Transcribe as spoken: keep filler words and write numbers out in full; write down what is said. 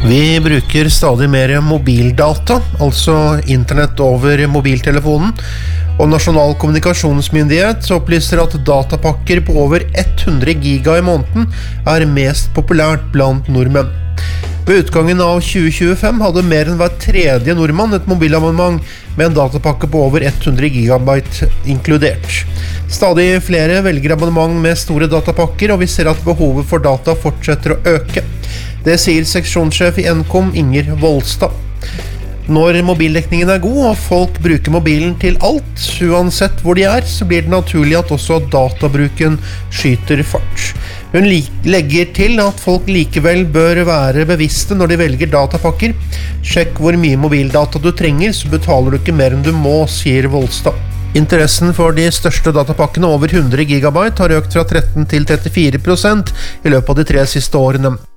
Vi bruker stadig mer mobildata, altså internett over mobiltelefonen, og Nasjonal kommunikasjonsmyndighet opplyser at datapakker på over hundre giga i måneden er mest populært blant nordmenn. Ved utgangen av tjue tjuefem hadde mer enn hver tredje nordmann et mobilabonnement med en datapakke på over hundre gigabyte inkludert. Stadig flere velger abonnement med store datapakker, og vi ser at behovet for data fortsetter å øke. Det sier seksjonssjef i Nkom Inger Volstad. Når mobildekningen er god og folk bruker mobilen til alt, uansett hvor de er, så blir det naturlig at også databruken skyter fart. Hun legger til at folk likevel bør være bevisste når de velger datapakker. Sjekk hvor mye mobildata du trenger, så betaler du ikke mer enn du må, sier Volstad. Interessen for de største datapakkene over hundre gigabyte har økt fra tretten til trettifire prosent i løpet av de tre siste årene.